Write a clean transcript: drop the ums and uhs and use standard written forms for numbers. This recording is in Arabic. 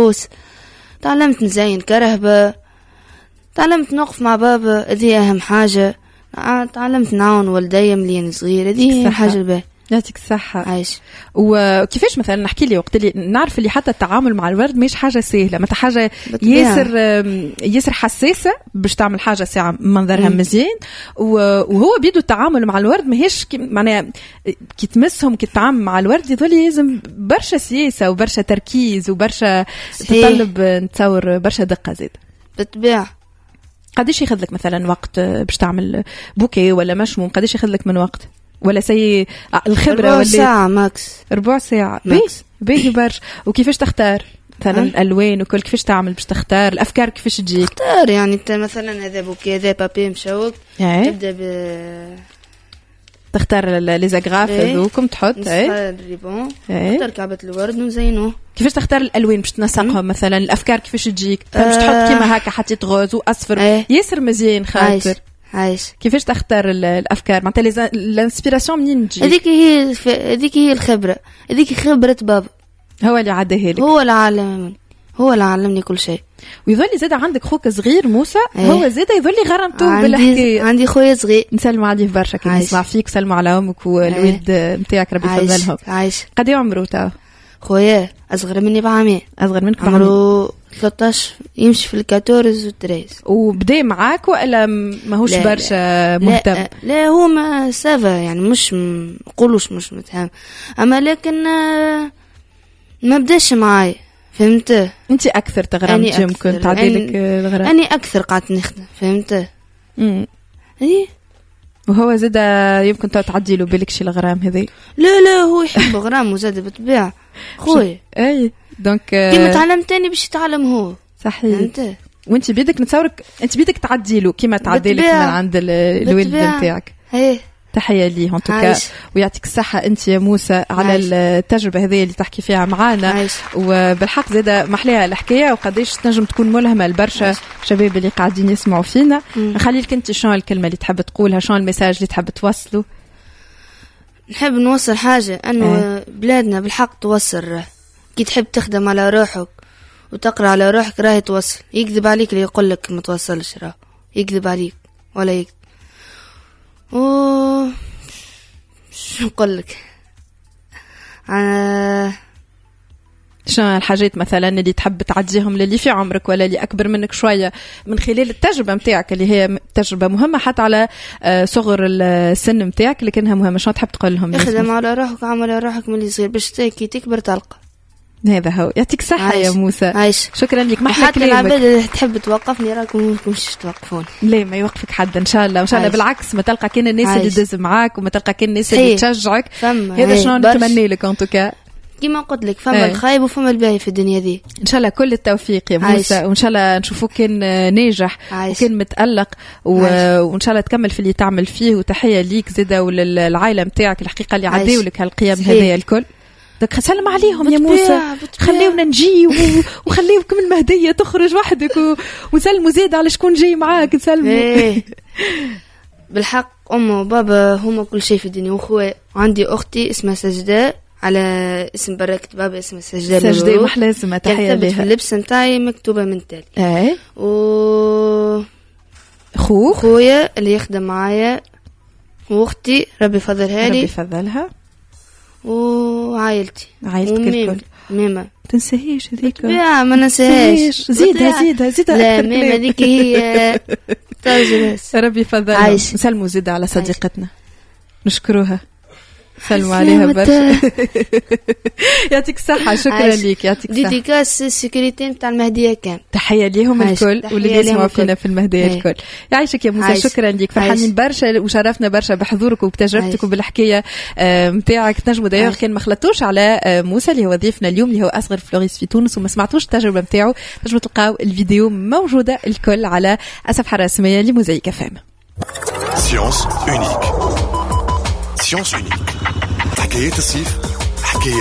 فلوس، تعلمت نزين كرهبة، تعلمت نقف مع بابا، هذه أهم حاجة. تعلمت نعاون والدي مليان صغير، هذه حاجة باهية. يعطيك الصحة. عايش. وكيفاش مثلا نحكي لي وقت اللي نعرف اللي حتى التعامل مع الورد مش حاجة سهلة، متى حاجة ياسر حساسة باش تعمل حاجة ساعة منظرها مزيان، وهو بيدو التعامل مع الورد ماهيش معناها كي تمسهم كي تتعامل مع الورد يظل لازم برشا سياسة وبرشا تركيز وبرشا تطلب نتصور برشا دقة زيد. بالطبيعة. قديش ياخذ مثلا وقت باش تعمل بوكي ولا مشموم؟ قديش ياخذ من وقت ولا سي الخبرة؟ 4 ساعة ماكس. 4 ساعة باهي برشا. وكيفاش تختار مثلا الألوان وكل كيفاش تعمل باش تختار الأفكار كيفاش تجيك؟ تختار يعني انت مثلا هذا بوكي هذا بابي مشوك تبدا تختار لي زغراف هذوكم تحط الريبون تختار كعبة الورد ونزينوه. كيفاش تختار الألوان باش تنسقهم مثلا الأفكار كيفاش تجيك؟ باش تحط كيما هكا حطيت غوز وأصفر ياسر مزيان خاطر عايش. كيفاش تختار الافكار معناتها الانسبيراسيون منين تجي؟ هذيك هي الخبره، هذيك خبره بابا، هو اللي عداها لك، هو اللي علمني كل شيء. ويظل زاد عندك خوك صغير موسى هو زاد يظل غرمته بالحكايه. عندي خويا صغير نسلم عليه برشا كي نسمع فيك، سلموا على امك والولد نتاعك ربي يفضلهم. قد ايه عمره تو خويا؟ اصغر مني بعامين. اصغر منك عمره 13 يمشي في 14 و13. وبدا معاك ولا ماهوش برشا مهتم؟ لا هو ما سافا يعني مش نقولوش مش متهم، اما لكن ما بداش معايا فهمت. انت اكثر تغرم يمكن تعديلك الغرام. اني اكثر قعدت نخدم فهمت. ايه وهو زاد يمكن تعدي له بالك شي الغرام هذي. لا هو يحب غرام وزاد بالطبيعه خويا. اي دونك كيما تعلمتني باش يتعلم هو. صحيح. انت وانت بيدك نتصورك انت بيدك تعدي له كيما تعدي لك من عند الولد نتاعك. ايه تحية ليه انتوكا ويعطيك الصحة انت يا موسى على التجربة هذه اللي تحكي فيها معانا. وبالحق زاد محليها الحكاية وقديش تنجم تكون ملهمة لبرشا شباب اللي قاعدين يسمعوا فينا. نخلي لك انت شنو الكلمة اللي تحب تقولها، شنو المساج اللي تحب توصله؟ نحب نوصل حاجة انه بلادنا بالحق توصل، كي تحب تخدم على روحك وتقرأ على روحك راهي توصل. يكذب عليك اللي يقول لك ما توصلش، راه يكذب عليك ولا يكذب. شو نقول لك شنو الحاجات مثلا اللي تحب تعديهم للي في عمرك ولا اللي أكبر منك شوية من خلال التجربة متاعك اللي هي تجربة مهمة حتى على صغر السن متاعك لكنها مهمة؟ شنو تحب تقول لهم؟ اخدم على روحك، عمل على روحك من اللي صغير باش كي تكبر تلقى. هذا هو. يعطيك صحة يا موسى. عايش. شكرا لك. محلى كلامك. حتى العباد اللي تحب توقفني راكم مش توقفون. لا ما يوقفك حد ان شاء الله، وان شاء الله بالعكس ما تلقى كان الناس اللي تدز معاك وما تلقى كان الناس اللي تشجعك. هذا شنو نتمنى لك انتوكا. كما قلت لك فما الخايب وفما الباهي في الدنيا دي. ان شاء الله كل التوفيق يا موسى، وان شاء الله نشوفوك كان ناجح وكان متألق وان شاء الله تكمل في اللي تعمل فيه. وتحية ليك زاده وللعائلة نتاعك الحقيقة اللي عداو لك هالقيم هذه الكل. سلم عليهم يا موسى، خليونا نجي وخليوكم المهدية تخرج وحدك وسلموا زيد على شكون جاي معاك نسلموا. بالحق أمه وبابا هما كل شيء في الدنيا، وأخوي عندي أختي اسمها سجداء على اسم بركة بابا اسمها سجداء محلى اسمها. تحية لها. في اللبس نتاعي مكتوبة من تالي. خويا اللي يخدم معايا واختي ربي يفضلها لي. ربي يفضلها. وعائلتي الكل. ميمة تنسهيش هذيك. لا ما ننساهاش. زيدها لا ميمة ذيك هي تاجرس. ربي يفضلها. نسلموا زيد على صديقتنا نشكروها، سلموا عليها برشا. يعطيك الصحة. شكرا ليك. يعطيك الصحة. ديديكاس السيكوريتي نتاع المهدية كان. تحية ليهم الكل واللي يسمعوا فينا في المهدية الكل. يعيشك يا موسى. شكرا ليك. فرحانين برشا وشرفنا برشا بحضورك وبتجربتك وبالحكاية متاعك. تنجموا دايما كان ما خلطوش على موسى اللي هو ضيفنا اليوم اللي هو أصغر فلوريس في تونس وما سمعتوش التجربة متاعه، تنجموا تلقاو الفيديو موجودة الكل على صفحة رسمية لموزايك FM. سيونس أونيك. سيونس أونيك. حكايات الصيف، حكايات